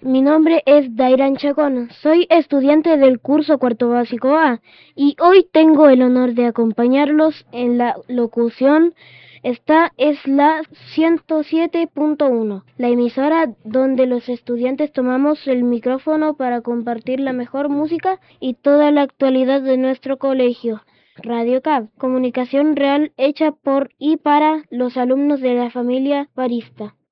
Mi nombre es Dairan Chacón, soy estudiante del curso cuarto básico A y hoy tengo el honor de acompañarlos en la locución. Esta es la 107.1, la emisora donde los estudiantes tomamos el micrófono para compartir la mejor música y toda la actualidad de nuestro colegio. Radio CAB, comunicación real hecha por y para los alumnos de la familia barista.